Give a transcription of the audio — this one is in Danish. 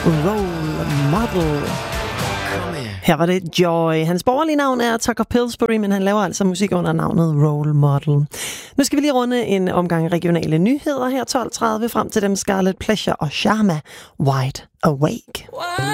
Role Model. Her var det Joy. Hans borgerlige navn er Tucker Pillsbury, men han laver altså musik under navnet Role Model. Nu skal vi lige runde en omgang regionale nyheder her 12:30 frem til dem Scarlet Pleasure og Sharma, Wide Awake.